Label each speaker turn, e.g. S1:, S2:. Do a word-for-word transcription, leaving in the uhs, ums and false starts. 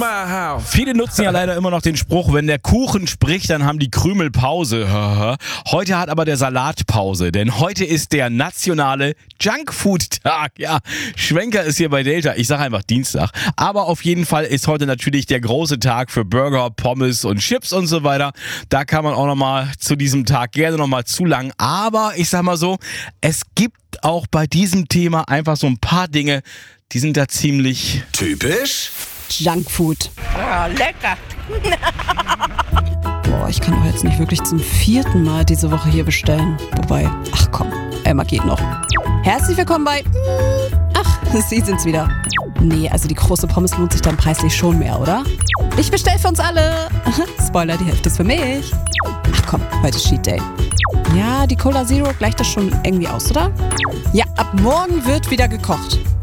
S1: Viele nutzen ja leider immer noch den Spruch, wenn der Kuchen spricht, dann haben die Krümel Pause. Heute hat aber der Salat Pause, denn heute ist der nationale Junkfood-Tag. Ja, Schwenker ist hier bei Delta. Ich sage einfach Dienstag. Aber auf jeden Fall ist heute natürlich der große Tag für Burger, Pommes und Chips und so weiter. Da kann man auch nochmal zu diesem Tag gerne nochmal zulangen. Aber ich sag mal so, es gibt auch bei diesem Thema einfach so ein paar Dinge, die sind da ziemlich
S2: typisch
S3: Junkfood.
S4: Ja, lecker.
S3: Boah, ich kann doch jetzt nicht wirklich zum vierten Mal diese Woche hier bestellen. Wobei, ach komm, einmal geht noch. Herzlich willkommen bei... Ach, Sie sind's wieder. Nee, also die große Pommes lohnt sich dann preislich schon mehr, oder? Ich bestell für uns alle. Spoiler, die Hälfte ist für mich. Ach komm, heute ist Cheat Day. Ja, die Cola Zero gleicht das schon irgendwie aus, oder? Ja, ab morgen wird wieder gekocht.